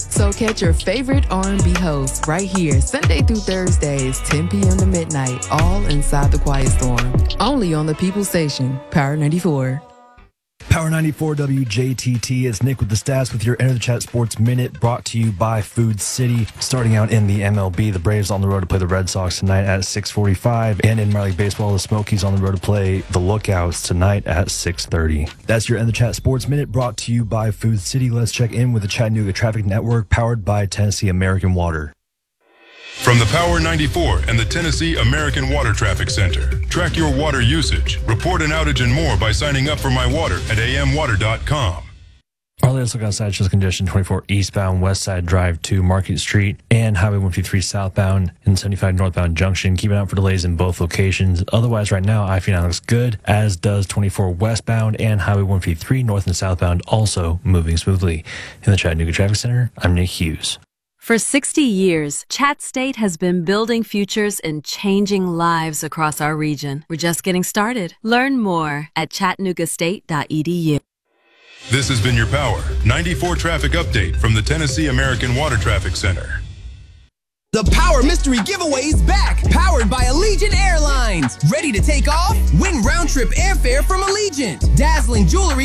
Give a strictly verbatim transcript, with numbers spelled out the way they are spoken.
So catch your favorite R and B hosts right here, Sunday through Thursdays, ten p.m. to midnight, all inside the Quiet Storm. Only on the People Station, Power ninety-four. Power ninety-four W J T T. It's Nick with the stats with your Enter the Chat Sports Minute, brought to you by Food City. Starting out in the M L B, the Braves on the road to play the Red Sox tonight at six forty-five. And in minor league baseball, the Smokies on the road to play the Lookouts tonight at six thirty. That's your Enter the Chat Sports Minute, brought to you by Food City. Let's check in with the Chattanooga Traffic Network, powered by Tennessee American Water. From the Power ninety-four and the Tennessee American Water Traffic Center. Track your water usage, report an outage and more by signing up for My Water at a m water dot com. Our latest look outside shows condition twenty-four eastbound West Side Drive to Market Street and Highway one fifty-three southbound and seventy-five northbound junction. Keep an eye out for delays in both locations. Otherwise, right now, I fifty-nine looks good, as does twenty-four westbound and Highway one fifty-three north and southbound, also moving smoothly. In the Chattanooga Traffic Center, I'm Nick Hughes. For sixty years, Chat State has been building futures and changing lives across our region. We're just getting started. Learn more at chattanooga state dot e d u. This has been your Power ninety-four traffic update from the Tennessee American Water Traffic Center. The Power Mystery Giveaway is back, powered by Allegiant Airlines. Ready to take off? Win round-trip airfare from Allegiant. Dazzling jewelry